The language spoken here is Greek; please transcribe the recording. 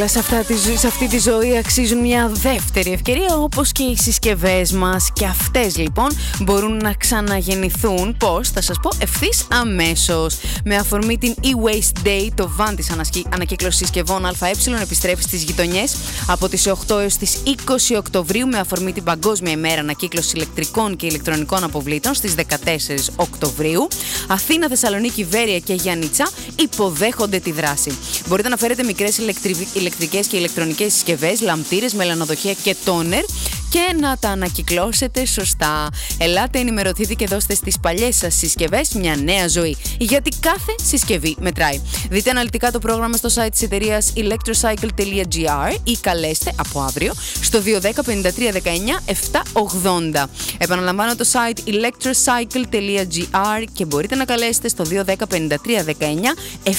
όλα σε αυτή τη ζωή αξίζουν μια δεύτερη ευκαιρία, όπως και οι συσκευές μας. Και αυτές λοιπόν μπορούν να ξαναγεννηθούν. Πώς? Θα σας πω ευθύς αμέσως. Με αφορμή την e-Waste Day, το βαν της ανακύκλωσης συσκευών ΑΕ επιστρέφει στις γειτονιές από τις 8 έως τις 20 Οκτωβρίου με αφορμή την Παγκόσμια ημέρα ανακύκλωσης ηλεκτρικών και ηλεκτρονικών αποβλήτων στις 14 Οκτωβρίου. Αθήνα, Θεσσαλονίκη, Βέρεια και Γιάννητσα υποδέχονται τη δράση. Μπορείτε να φέρετε μικρές ηλεκτρικές και ηλεκτρονικές συσκευές, λαμπτήρες, μελανοδοχεία και τόνερ και να τα ανακυκλώσετε σωστά. Ελάτε, ενημερωθείτε και δώστε στις παλιές σας συσκευές μια νέα ζωή. Γιατί κάθε συσκευή μετράει. Δείτε αναλυτικά το πρόγραμμα στο site της εταιρείας electrocycle.gr ή καλέστε από αύριο στο 210 53 19 780. Επαναλαμβάνω το site electrocycle.gr και μπορείτε να καλέσετε στο 210 53 19